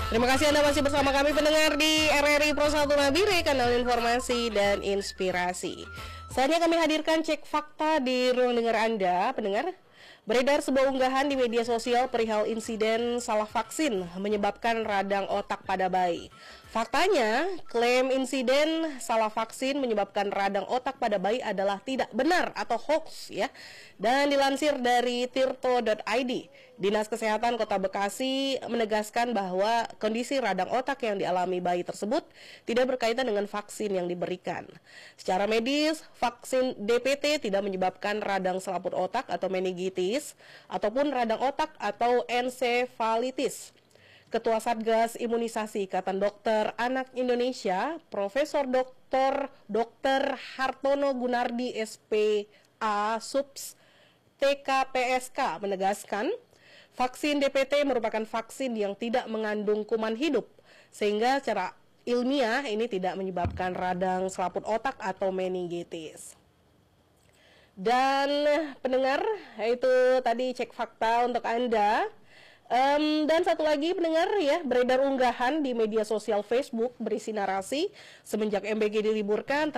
Terima kasih Anda masih bersama kami pendengar di RRI Pro 1 Nabire, kanal informasi dan inspirasi. Saatnya kami hadirkan cek fakta di ruang dengar Anda, pendengar. Beredar sebuah unggahan di media sosial perihal insiden salah vaksin menyebabkan radang otak pada bayi. Faktanya, klaim insiden salah vaksin menyebabkan radang otak pada bayi adalah tidak benar atau hoax ya. Dan dilansir dari tirto.id, Dinas Kesehatan Kota Bekasi menegaskan bahwa kondisi radang otak yang dialami bayi tersebut tidak berkaitan dengan vaksin yang diberikan. Secara medis, vaksin DPT tidak menyebabkan radang selaput otak atau meningitis ataupun radang otak atau ensefalitis. Ketua Satgas Imunisasi Ikatan Dokter Anak Indonesia, Profesor Dr. Hartono Gunardi SPA Subs TKPSK menegaskan, vaksin DPT merupakan vaksin yang tidak mengandung kuman hidup, sehingga secara ilmiah ini tidak menyebabkan radang selaput otak atau meningitis. Dan pendengar, itu tadi cek fakta untuk Anda. Dan satu lagi pendengar ya, beredar unggahan di media sosial Facebook berisi narasi semenjak MBG diliburkan